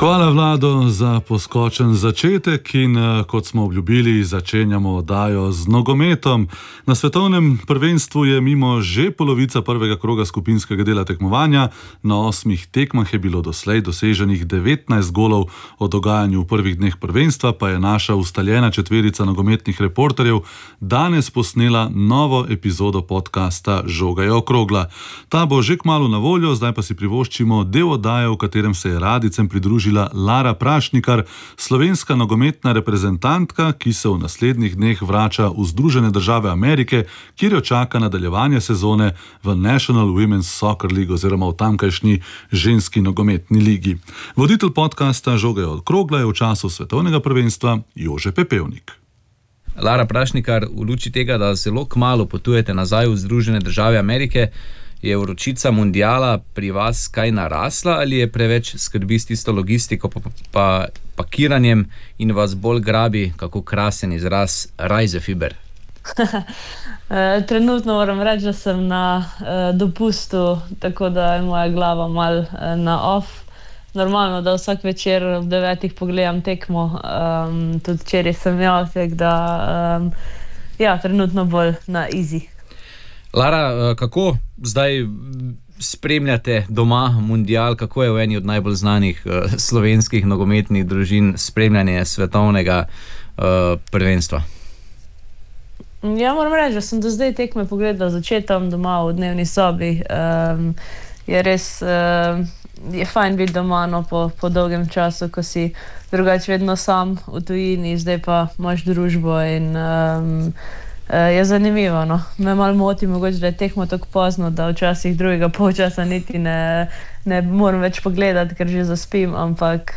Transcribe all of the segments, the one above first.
Hvala, Vlado, za poskočen začetek in kot smo obljubili, začenjamo oddajo z nogometom. Na svetovnem prvenstvu je mimo že polovica prvega kroga skupinskega dela tekmovanja. Na 8 tekmah je bilo doslej doseženih 19 golov. O dogajanju v prvih dneh prvenstva pa je naša ustaljena četverica nogometnih reporterjev danes posnela novo epizodo podcasta Žoga je okrogla. Ta bo že kmalu na voljo, zdaj pa si privoščimo del oddaje, v katerem se je radicem pridružila Lara Prašnikar, slovenska nogometna reprezentantka, ki se v naslednjih dneh vrača v Združene države Amerike, kjer jo čaka nadaljevanje sezone v National Women's Soccer League oziroma v tamkajšnji ženski nogometni ligi. Voditelj podcasta Žoga je okrogla je v času svetovnega prvenstva Jože Pepevnik. Lara Prašnikar, v luči tega, da zelo kmalu potujete nazaj v Združene države Amerike, je vročica mundiala pri vas kaj narasla ali je preveč skrbi s tisto logistiko pa pakiranjem in vas bolj grabi, kako krasen izraz, Reisefiber? Trenutno moram reči, da sem na dopustu, tako da je moja glava mal na off. Normalno, da vsak večer ob 9 pogledam tekmo, tudi včeraj sem tako da trenutno bolj na easy. Lara, kako zdaj spremljate doma mundial, kako je v eni od najbolj znanih slovenskih nogometnih družin spremljanje svetovnega prvenstva? Ja, moram reči, da sem do zdaj tekme pogledala z očetom doma v dnevni sobi. Je res je fajn biti doma po dolgem času, ko si drugače vedno sam v tujini, zdaj pa imaš družbo in je zanimivo, no. Me malo moti mogoče, da je tekmo tako pozno, da včasih drugega polčasa niti ne moram več pogledati, ker že zaspim, ampak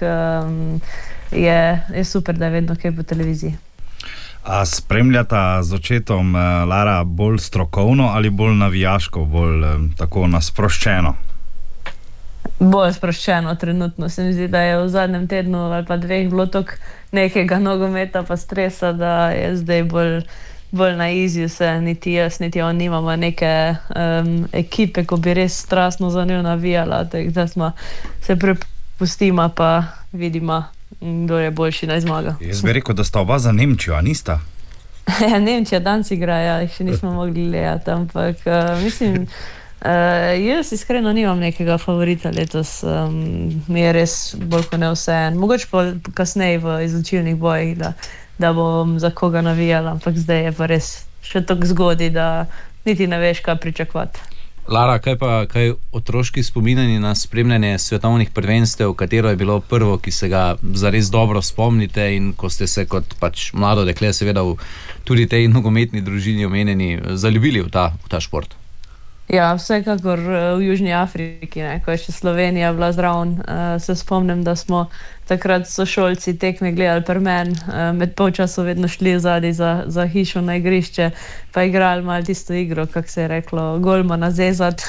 je super, da je vedno kaj po televiziji. A spremljata z očetom, Lara, bolj strokovno ali bolj navijaško, bolj tako nasproščeno? Bolj sproščeno trenutno. Se mi zdi, da je v zadnjem tednu ali pa 2 bilo toliko nekega nogometa pa stresa, da je zdaj bolj na easy vse, niti jaz, niti on nimamo neke ekipe, ko bi res strastno za njo navijala, tako da smo se prepustimo pa vidimo, kdo je boljši, naj zmaga. Jaz bi rekel, da sta oba za Nemčijo, a nista? Ja, Nemčija danes igra, jih še nismo mogli gledati, ampak mislim, jaz iskreno nimam nekega favorita letos, mi je res bolj kot ne vseeno. Mogoče pa kasneje v izločilnih bojih, da bom za koga navijala, ampak zdaj je pa res še tako zgodaj, da niti ne veš, kaj pričakovati. Lara, kaj otroški spominjanje na spremljanje svetovnih prvenstev, katero je bilo prvo, ki se ga zares dobro spomnite in ko ste se kot pač mlado dekle seveda v tudi tej nogometni družini omenjeni zaljubili v ta šport? Ja, vsekakor v Južni Afriki, ko je še Slovenija bila zraven. Se spomnim, da smo takrat sošolci tekme gledali pri meni, med polčasom vedno šli zadaj za hišo na igrišče, pa igrali malo tisto igro, kako se je reklo, golmana zezat.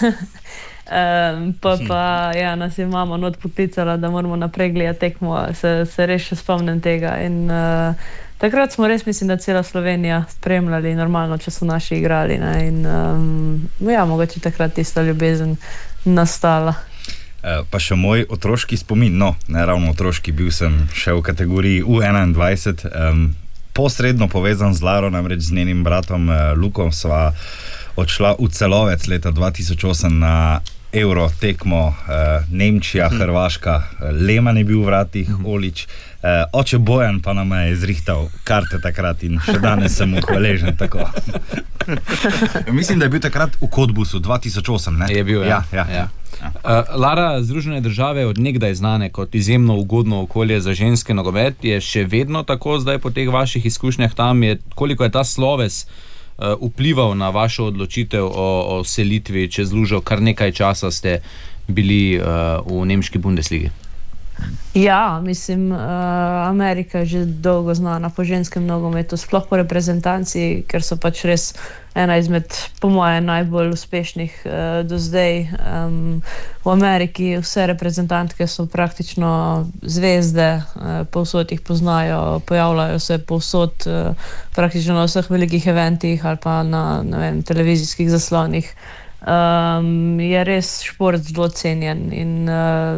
Pa nas je mama not poklicala, da moramo naprej gledati tekmo, se res še spomnim tega in takrat smo res, mislim, da cela Slovenija spremljali normalno, če so naši igrali, ne? In mogoče takrat tista ljubezen nastala. Pa še moj otroški spomin, ne ravno otroški, bil sem še v kategoriji U21, posredno povezan z Laro, namreč z njenim bratom Lukom sva odšla v Celovec leta 2008 na Euro tekmo, Nemčija, Hrvaška, Leman je bil v vratih, Olič, oče Bojan pa nam je zrihtal karte takrat in še danes sem mu hvaležen, tako. Mislim, da je bil takrat v Cottbusu 2008, ne? Je bil, ja. Lara, Združene države od nekdaj znane kot izjemno ugodno okolje za ženske nogomet, je še vedno tako zdaj po teh vaših izkušnjah tam, koliko je ta sloves vplival na vašo odločitev o selitvi čez lužo, kar nekaj časa ste bili v nemški Bundesligi? Ja, mislim, Amerika je že dolgo znana po ženskem nogometu, sploh po reprezentanci, ker so pač res ena izmed, po moje, najbolj uspešnih do zdaj. V Ameriki vse reprezentantke so praktično zvezde, povsod jih poznajo, pojavljajo se povsod, praktično na vseh velikih eventih ali pa na, televizijskih zaslonih. Je res šport zelo cenjen in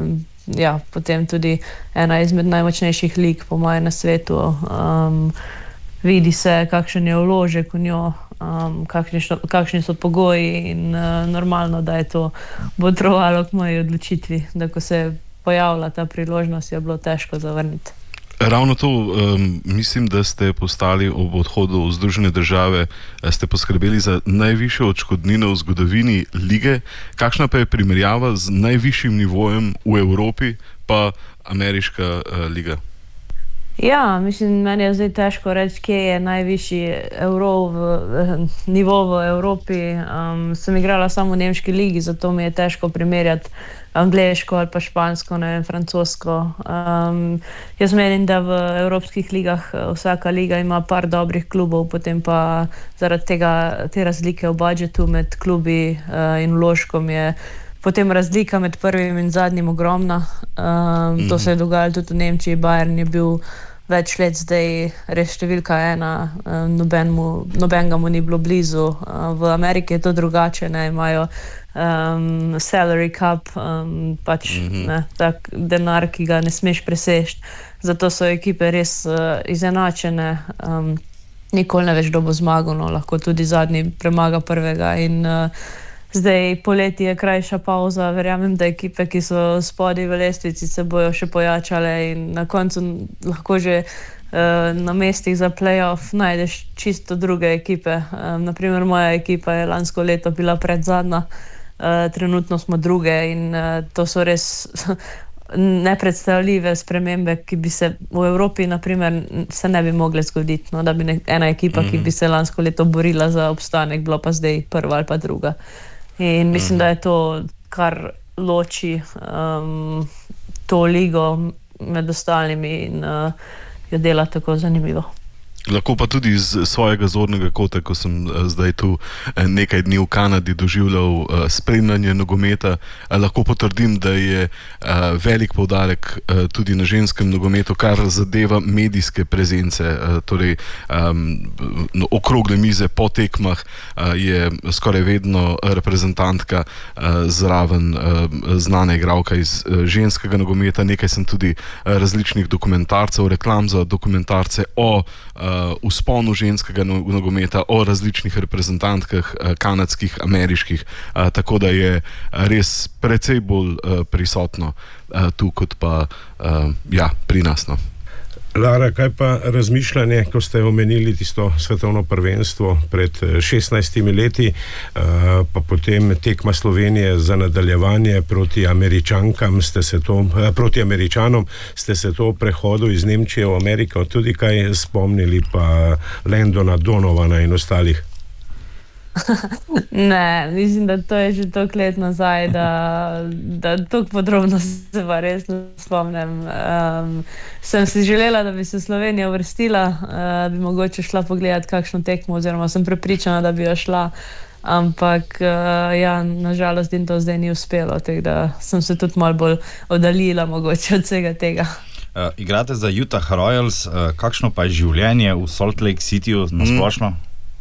potem tudi ena izmed najmočnejših lig po mojem na svetu. Vidi se, kakšen je vložek v njo, kakšni so pogoji in normalno, da je to botrovalo k moji odločitvi, da ko se je pojavila ta priložnost, je bilo težko zavrniti. Ravno to, mislim, da ste postali ob odhodu v Združene države, ste poskrbeli za najvišjo odškodnino v zgodovini lige. Kakšna pa je primerjava z najvišjim nivojem v Evropi, pa ameriška liga? Ja, mislim, meni je zdaj težko reči, kje je najvišji nivo v Evropi. Sem igrala samo v nemški ligi, zato mi je težko primerjati angleško ali pa špansko, ne vem, francosko. Jaz menim, da v evropskih ligah vsaka liga ima par dobrih klubov, potem pa zaradi te razlike v budžetu med klubi in vložkom je potem razlika med prvim in zadnjim ogromna. To se je dogajalo tudi v Nemčiji. Bayern je bil več let zdaj res številka 1, nobenega mu ni bilo blizu. V Ameriki je to drugače, ne, imajo salary cap, tak denar, ki ga ne smeš preseči. Zato so ekipe res izenačene. Nikoli ne veš, kdo bo zmagal, no, lahko tudi zadnji premaga prvega in zdaj poleti je krajša pauza, verjamem, da ekipe, ki so spodaj v lestvici, se bojo še pojačale in na koncu lahko že na mestih za play-off najdeš čisto druge ekipe. Naprimer, moja ekipa je lansko leto bila predzadnja, trenutno smo druge in to so res nepredstavljive spremembe, ki bi se v Evropi naprimer se ne bi mogle zgoditi, no, da bi ena ekipa, ki bi se lansko leto borila za obstanek, bila pa zdaj prva ali pa druga. In mislim, da je to, kar loči to ligo med ostalimi in jo dela tako zanimivo. Lahko pa tudi iz svojega zornega kota, ko sem zdaj tu nekaj dni v Kanadi doživljal spremljanje nogometa, lahko potrdim, da je velik poudarek tudi na ženskem nogometu, kar zadeva medijske prezence, torej okrogle mize po tekmah je skoraj vedno reprezentantka zraven znana igralka iz ženskega nogometa. Nekaj sem tudi različnih dokumentarcev, reklam za dokumentarce o vzponu ženskega nogometa, o različnih reprezentantkah, kanadskih, ameriških, tako da je res precej bolj prisotno tu, kot pa pri nas. No. Lara, kaj pa razmišljanje, ko ste omenili tisto svetovno prvenstvo pred 16 leti, pa potem tekma Slovenije za nadaljevanje proti Američanom, ste se to prehodu iz Nemčije v Ameriko tudi kaj spomnili, pa Landona Donovana in ostalih? Ne, mislim, da to je že toliko let nazaj, da toliko podrobno se pa res ne spomnim. Sem si želela, da bi se Slovenija uvrstila, bi mogoče šla pogledati kakšno tekmo, oziroma sem prepričana, da bi jo šla, ampak nažalost in to zdaj ni uspelo, tako da sem se tudi malo bolj oddaljila mogoče od vsega tega. Igrate za Utah Royals, kakšno pa je življenje v Salt Lake Cityju na splošno?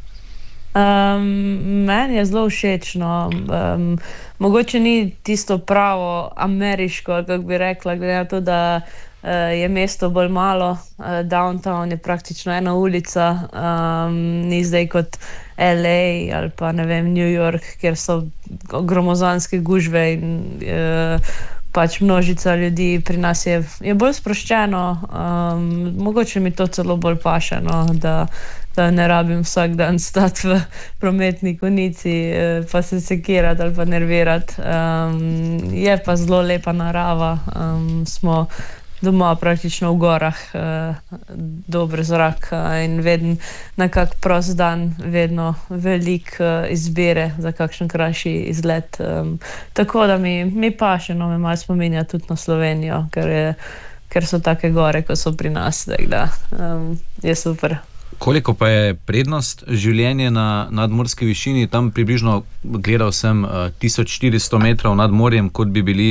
Meni je zelo všečno. Mogoče ni tisto pravo ameriško, kako bi rekla, glede na to, da je mesto bolj malo. Downtown je praktično ena ulica, ni zdaj kot LA ali pa ne vem, New York, kjer so gromozanske gužve in pač množica ljudi. Pri nas je bolj sproščeno, mogoče mi to celo bolj paše, no, da ne rabim vsak dan stati v prometni konici pa se sekirati ali pa nervirati. Je pa zelo lepa narava, smo doma praktično v gorah, dober zrak in vedno nekak prost dan, vedno veliko izbire za kakšen krajši izlet. Tako da mi paše, no, me malo spominja tudi na Slovenijo, ker so take gore, ko so pri nas, tako da je super. Koliko pa je prednost življenja na nadmorski višini? Tam približno gledal sem 1400 metrov nad morjem, kot bi bili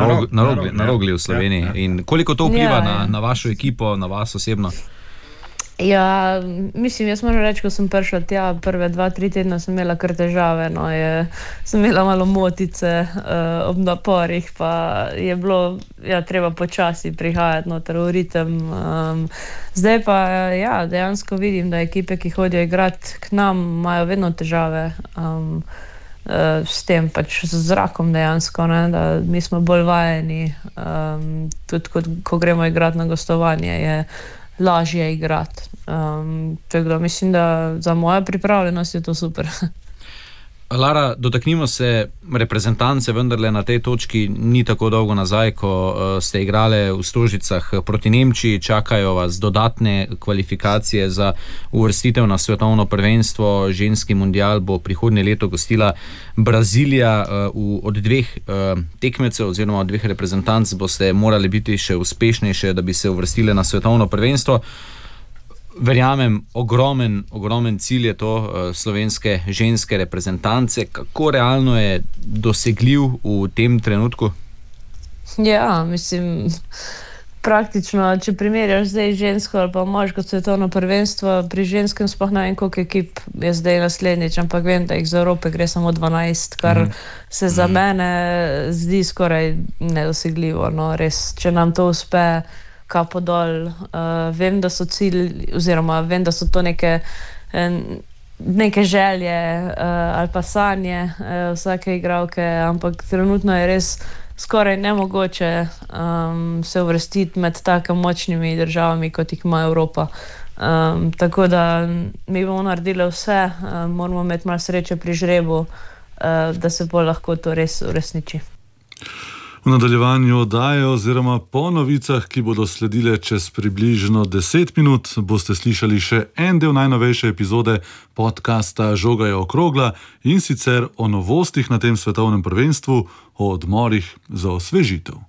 na Rogli v Sloveniji. In koliko to vpliva na vašo ekipo, na vas osebno? Ja, mislim, jaz moram reči, ko sem prišla tja, prve 2-3 tedne sem imela kar težave, no, sem imela malo motice ob naporih, pa je bilo, treba počasi prihajati noter v ritem. Zdaj pa, dejansko vidim, da ekipe, ki hodijo igrati k nam, imajo vedno težave s tem, pač z zrakom dejansko, ne, da mi smo bolj vajeni, tudi ko gremo igrati na gostovanje, je lažje igrati. Tako da mislim, da za mojo pripravljenost je to super. Lara, dotaknimo se reprezentance, vendarle na tej točki ni tako dolgo nazaj, ko ste igrale v Stožicah proti Nemčiji, čakajo vas dodatne kvalifikacije za uvrstitev na svetovno prvenstvo. Ženski mundial bo prihodnje leto gostila Brazilija. Od 2 tekmecev oziroma od 2 reprezentanc boste morali biti še uspešnejše, da bi se uvrstile na svetovno prvenstvo. Verjamem, ogromen cilj je to slovenske ženske reprezentance. Kako realno je dosegljiv v tem trenutku? Ja, mislim, praktično, če primerjaš zdaj žensko ali pa moško svetovno prvenstvo, pri ženskem sploh ne vem, koliko ekip je zdaj naslednjič, ampak vem, da jih za Evrope gre samo 12, kar se za mene zdi skoraj nedosegljivo. No, res, če nam to uspe, kapo dol. Vem, da so cilj, oziroma vem, da so to neke želje ali pa sanje vsake igralke, ampak trenutno je res skoraj nemogoče se uvrstiti med tako močnimi državami, kot jih ima Evropa. Tako da mi bomo naredili vse, moramo imeti malo sreče pri žrebu, da se bo lahko to res uresniči. V nadaljevanju oddaje oziroma po novicah, ki bodo sledile čez približno 10 minut, boste slišali še en del najnovejše epizode podcasta Žoga je okrogla, in sicer o novostih na tem svetovnem prvenstvu, o odmorih za osvežitev.